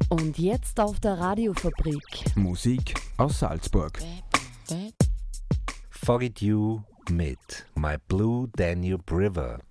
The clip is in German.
Und jetzt auf der Radiofabrik. Musik aus Salzburg. Foggy Dew mit My Blue Danube River.